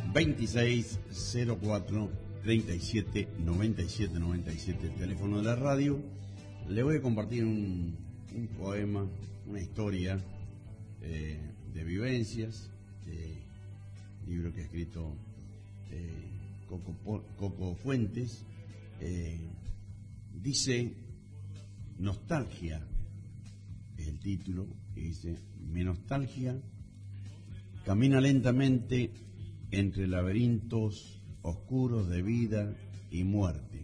2604 37 97 97, el teléfono de la radio. Le voy a compartir un poema, una historia de vivencias, libro que ha escrito Coco Fuentes. Dice Nostalgia, es el título, y dice: mi nostalgia camina lentamente entre laberintos oscuros de vida y muerte.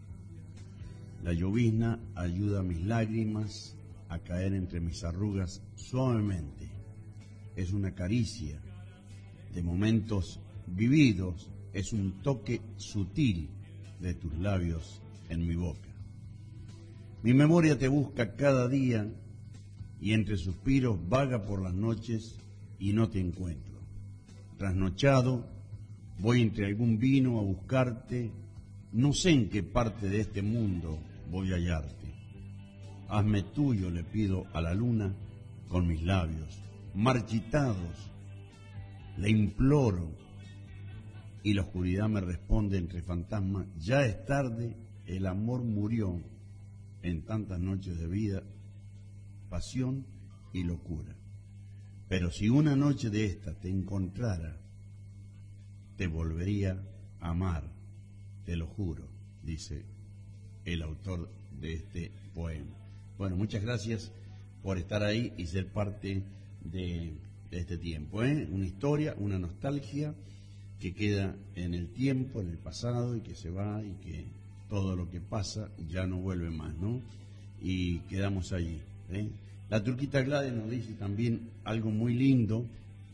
La llovizna ayuda a mis lágrimas a caer entre mis arrugas suavemente. Es una caricia de momentos vividos, es un toque sutil de tus labios en mi boca. Mi memoria te busca cada día y entre suspiros vaga por las noches y no te encuentro. Trasnochado, voy entre algún vino a buscarte, no sé en qué parte de este mundo voy a hallarte. Hazme tuyo, le pido a la luna con mis labios marchitados, le imploro, y la oscuridad me responde entre fantasmas: ya es tarde, el amor murió en tantas noches de vida, pasión y locura. Pero si una noche de esta te encontrara, te volvería a amar, te lo juro, dice el autor de este poema. Bueno, muchas gracias por estar ahí y ser parte de este tiempo, Una historia, una nostalgia que queda en el tiempo, en el pasado, y que se va, y que todo lo que pasa ya no vuelve más, ¿no? Y quedamos allí, La Turquita Gladys nos dice también algo muy lindo.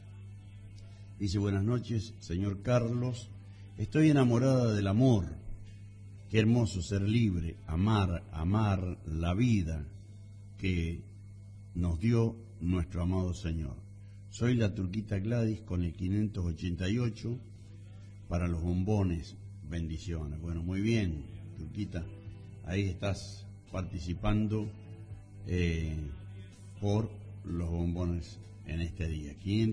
Dice: buenas noches, señor Carlos. Estoy enamorada del amor. Qué hermoso ser libre, amar la vida que nos dio nuestro amado Señor. Soy la Turquita Gladys con el 588 para los bombones. Bendiciones. Bueno, muy bien, Turquita. Ahí estás participando por los bombones en este día.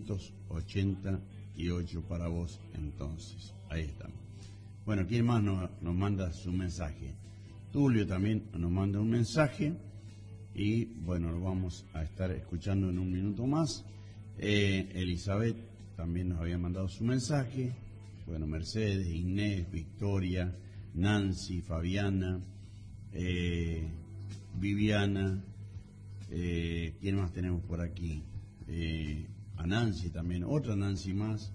588 para vos, entonces. Ahí estamos. Bueno, ¿quién más nos manda su mensaje? Tulio también nos manda un mensaje. Y bueno, lo vamos a estar escuchando en un minuto más. Elizabeth también nos había mandado su mensaje. Bueno, Mercedes, Inés, Victoria, Nancy, Fabiana, Viviana. ¿Quién más tenemos por aquí? A Nancy también, otra Nancy más.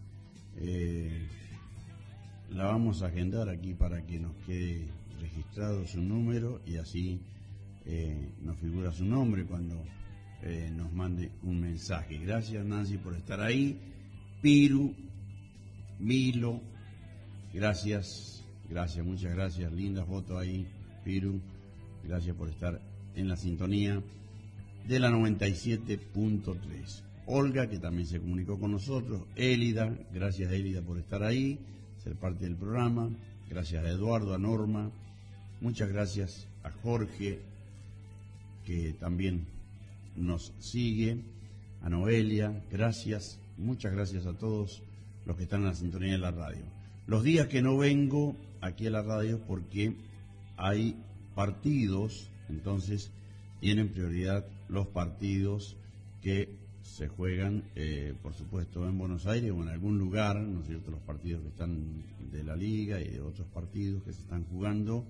La vamos a agendar aquí para que nos quede registrado su número y así nos figura su nombre cuando nos mande un mensaje. Gracias, Nancy, por estar ahí. Piru, Milo, gracias, muchas gracias. Linda foto ahí, Piru. Gracias por estar en la sintonía de la 97.3. Olga, que también se comunicó con nosotros. Élida, gracias, Élida, por estar ahí, ser parte del programa. Gracias a Eduardo, a Norma. Muchas gracias a Jorge, que también nos sigue, a Noelia. Gracias, muchas gracias a todos los que están en la sintonía de la radio. Los días que no vengo aquí a la radio porque hay partidos, entonces tienen prioridad los partidos que se juegan, por supuesto, en Buenos Aires o en algún lugar, ¿no es cierto? Los partidos que están de la Liga y de otros partidos que se están jugando,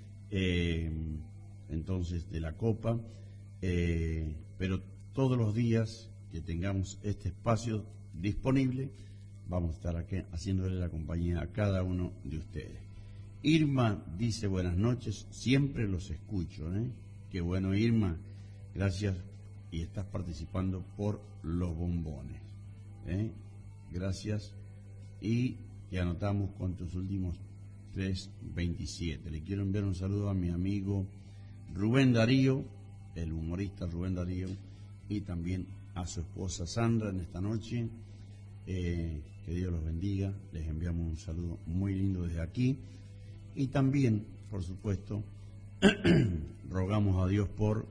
entonces de la Copa, pero todos los días que tengamos este espacio disponible, vamos a estar aquí haciéndole la compañía a cada uno de ustedes. Irma dice: buenas noches, siempre los escucho, Qué bueno, Irma, gracias, y estás participando por los bombones, Gracias, y te anotamos con tus últimos 327. Le quiero enviar un saludo a mi amigo Rubén Darío, el humorista Rubén Darío, y también a su esposa Sandra en esta noche. Que Dios los bendiga. Les enviamos un saludo muy lindo desde aquí. Y también, por supuesto, rogamos a Dios por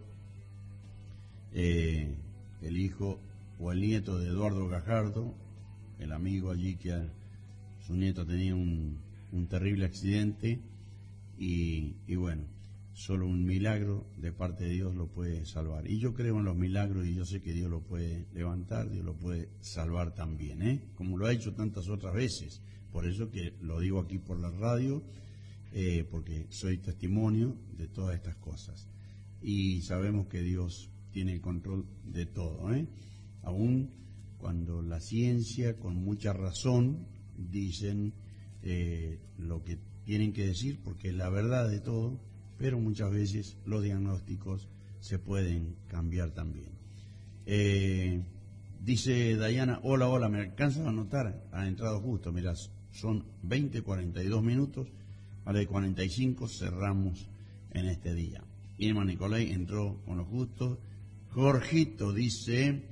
el hijo o el nieto de Eduardo Gajardo, el amigo allí que su nieto tenía un terrible accidente y bueno, solo un milagro de parte de Dios lo puede salvar. Y yo creo en los milagros y yo sé que Dios lo puede levantar, Dios lo puede salvar también, como lo ha hecho tantas otras veces. Por eso que lo digo aquí por la radio, porque soy testimonio de todas estas cosas. Y sabemos que Dios tiene el control de todo, aún cuando la ciencia, con mucha razón, dicen lo que tienen que decir, porque es la verdad de todo, pero muchas veces los diagnósticos se pueden cambiar también. Dice Dayana, hola, ¿me alcanzan a anotar? Ha entrado justo, mirá, son 20:42 minutos, vale, 45 cerramos en este día. Irma Nicolai entró con los justos. Jorgito dice,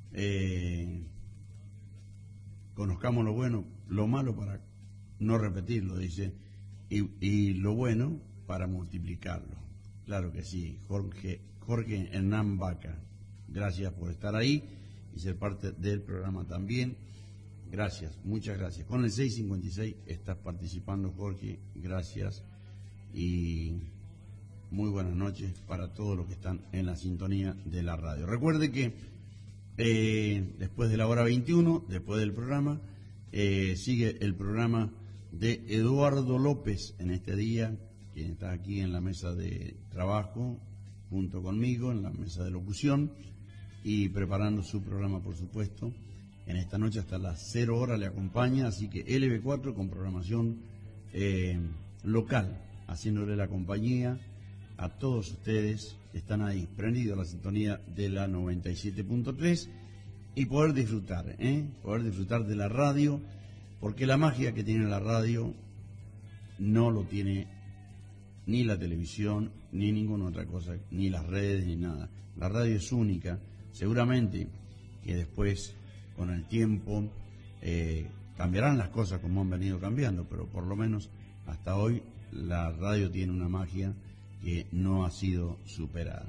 conozcamos lo bueno, lo malo para no repetirlo, dice, y lo bueno para multiplicarlo. Claro que sí, Jorge Hernán Vaca, gracias por estar ahí y ser parte del programa también. Gracias, muchas gracias. Con el 656 estás participando, Jorge, gracias y muy buenas noches para todos los que están en la sintonía de la radio. Recuerde que después de la hora 21, después del programa, sigue el programa de Eduardo López en este día, quien está aquí en la mesa de trabajo junto conmigo, en la mesa de locución y preparando su programa, por supuesto. En esta noche hasta las 0 horas le acompaña, así que LB4 con programación local, haciéndole la compañía a todos ustedes que están ahí, prendidos a la sintonía de la 97.3 y poder disfrutar de la radio, porque la magia que tiene la radio no lo tiene ni la televisión, ni ninguna otra cosa, ni las redes, ni nada. La radio es única, seguramente que después, con el tiempo, cambiarán las cosas como han venido cambiando, pero por lo menos hasta hoy la radio tiene una magia que no ha sido superada.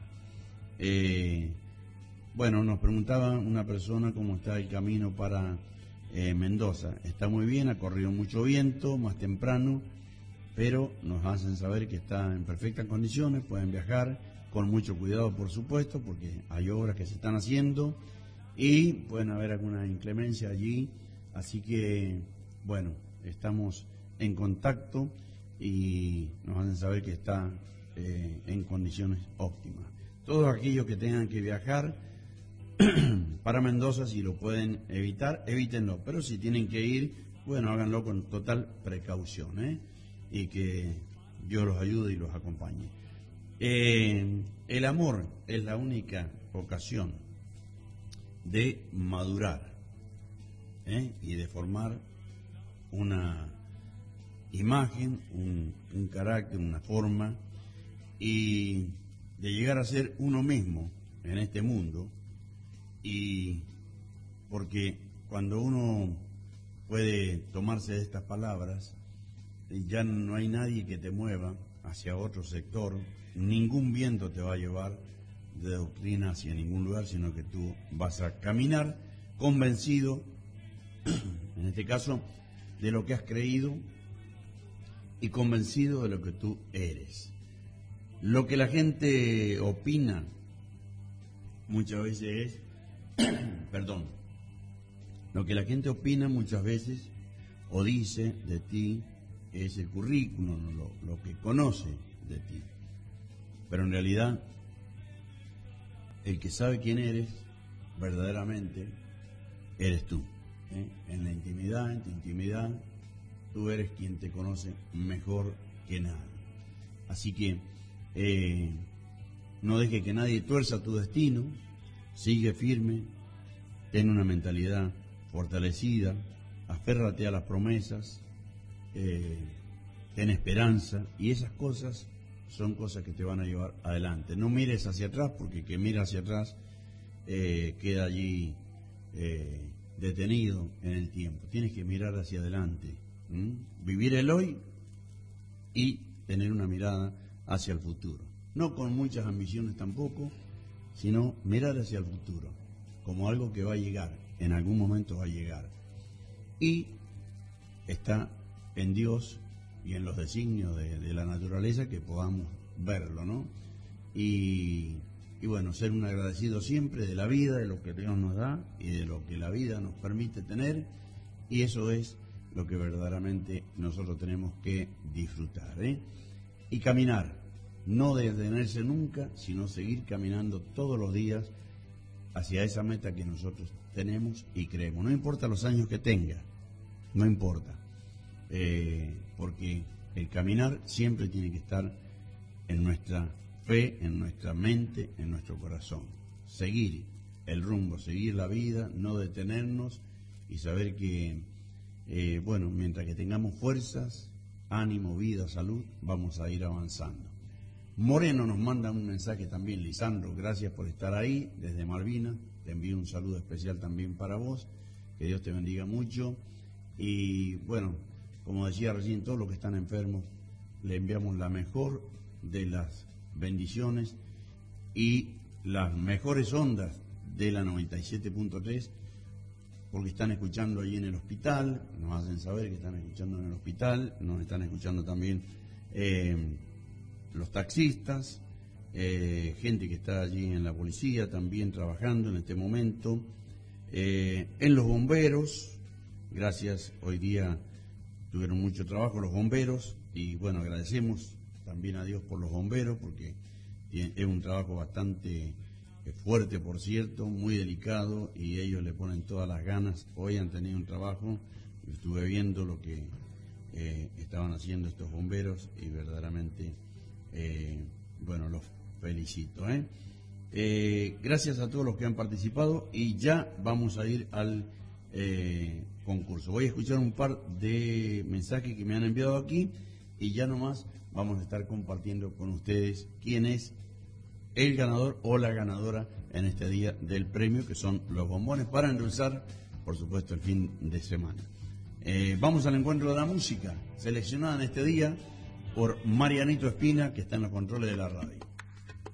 Bueno, nos preguntaba una persona cómo está el camino para Mendoza. Está muy bien, ha corrido mucho viento más temprano, pero nos hacen saber que está en perfectas condiciones, pueden viajar con mucho cuidado, por supuesto, porque hay obras que se están haciendo y pueden haber alguna inclemencia allí, así que, bueno, estamos en contacto y nos hacen saber que está en condiciones óptimas. Todos aquellos que tengan que viajar para Mendoza, si lo pueden evitar, evítenlo, pero si tienen que ir, bueno, háganlo con total precaución, y que Dios los ayude y los acompañe. El amor es la única ocasión de madurar, y de formar una imagen, un carácter, una forma, y de llegar a ser uno mismo en este mundo. Y porque cuando uno puede tomarse de estas palabras, ya no hay nadie que te mueva hacia otro sector, ningún viento te va a llevar de doctrina hacia ningún lugar, sino que tú vas a caminar convencido, en este caso, de lo que has creído y convencido de lo que tú eres. Lo que la gente opina muchas veces es, lo que la gente opina muchas veces o dice de ti es el currículum, lo que conoce de ti. Pero en realidad, el que sabe quién eres, verdaderamente, eres tú. En la intimidad, en tu intimidad, tú eres quien te conoce mejor que nadie. Así que no dejes que nadie tuerza tu destino, sigue firme, ten una mentalidad fortalecida, aférrate a las promesas, ten esperanza, y esas cosas son cosas que te van a llevar adelante. No mires hacia atrás, porque el que mira hacia atrás queda allí detenido en el tiempo. Tienes que mirar hacia adelante, vivir el hoy y tener una mirada hacia el futuro. No con muchas ambiciones tampoco, sino mirar hacia el futuro, como algo que va a llegar, en algún momento va a llegar. Y está en Dios y en los designios de la naturaleza que podamos verlo, ¿no? Y bueno, ser un agradecido siempre de la vida, de lo que Dios nos da y de lo que la vida nos permite tener, y eso es lo que verdaderamente nosotros tenemos que disfrutar, ¿eh? Y caminar, no detenerse nunca, sino seguir caminando todos los días hacia esa meta que nosotros tenemos y creemos. No importa los años que tenga, no importa, porque el caminar siempre tiene que estar en nuestra fe, en nuestra mente, en nuestro corazón. Seguir el rumbo, seguir la vida, no detenernos y saber que, bueno, mientras que tengamos fuerzas, ánimo, vida, salud, vamos a ir avanzando. Moreno nos manda un mensaje también, Lisandro, gracias por estar ahí desde Malvinas, te envío un saludo especial también para vos, que Dios te bendiga mucho, y bueno, como decía recién, todos los que están enfermos, le enviamos la mejor de las bendiciones y las mejores ondas de la 97.3, porque están escuchando ahí en el hospital, nos hacen saber que están escuchando en el hospital, nos están escuchando también los taxistas, gente que está allí en la policía también trabajando en este momento, en los bomberos, gracias, hoy día tuvieron mucho trabajo los bomberos y bueno, agradecemos también a Dios por los bomberos porque es un trabajo bastante fuerte, por cierto, muy delicado y ellos le ponen todas las ganas. Hoy han tenido un trabajo, estuve viendo lo que estaban haciendo estos bomberos y verdaderamente, bueno, los felicito. Gracias a todos los que han participado y ya vamos a ir al concurso. Voy a escuchar un par de mensajes que me han enviado aquí y ya nomás vamos a estar compartiendo con ustedes quién es el ganador o la ganadora en este día del premio, que son los bombones para endulzar, por supuesto, el fin de semana. Vamos al encuentro de la música, seleccionada en este día por Marianito Espina, que está en los controles de la radio.